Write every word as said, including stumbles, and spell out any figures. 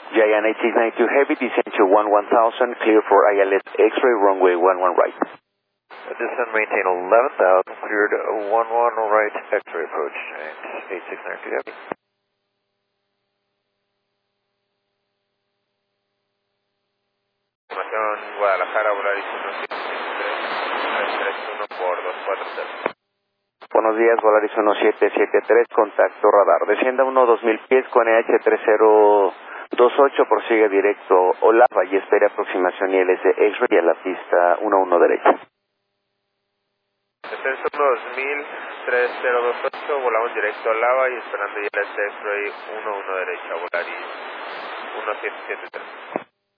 Giant eight six nine two Heavy, descend to one one thousand, clear for I L S X-ray, runway one one right. Descend, maintain eleven thousand, cleared one one right, X-ray approach, Giant eight six nine two Heavy. Guadalajara, Volaris uno siete tres tres uno por dos cuatro cero. Buenos días, Volaris uno siete siete tres, contacto radar. Descienda uno dos mil pies con E H tres cero dos ocho, prosigue directo Olava y espere aproximación I L S X-ray a la pista uno uno derecha. Descenso dos mil, tres cero dos ocho, volamos directo Olava y esperando I L S X-ray uno uno derecha, Volaris uno siete siete tres.